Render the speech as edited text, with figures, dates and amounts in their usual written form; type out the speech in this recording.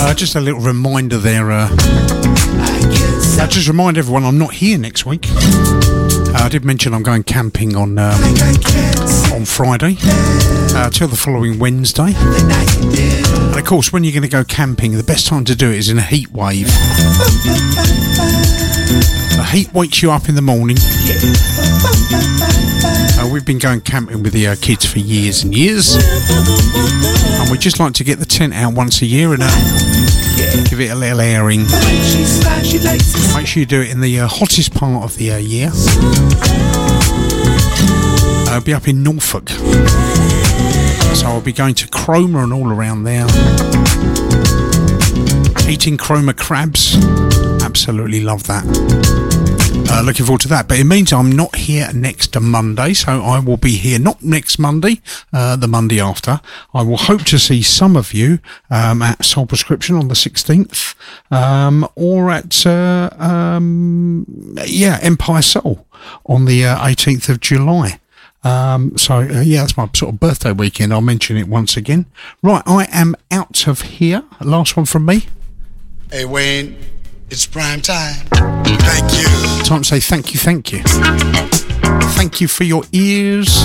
Just a little reminder there. Just remind everyone I'm not here next week. I did mention I'm going camping on Friday till the following Wednesday. And of course, when you're going to go camping, the best time to do it is in a heat wave. The heat wakes you up in the morning. We've been going camping with the kids for years and years, and we just like to get the tent out once a year and give it a little airing. Make sure you do it in the hottest part of the year. I'll be up in Norfolk, so I'll be going to Cromer and all around there, eating Cromer crabs. Absolutely love that. Looking forward to that. But it means I'm not here next Monday, so I will be here not next Monday, the Monday after. I will hope to see some of you at Soul Prescription on the 16th, or at Empire Soul on the 18th of July. That's my sort of birthday weekend. I'll mention it once again. Right, I am out of here. Last one from me. Hey Wayne, it's prime time. Thank you. Time to say thank you. Thank you for your ears.